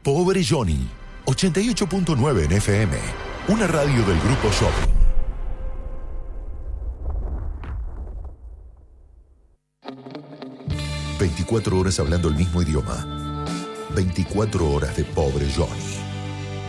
Pobre Johnny, 88.9 en FM, una radio del Grupo Shopping. ...24 horas hablando el mismo idioma... ...24 horas de Pobre Johnny...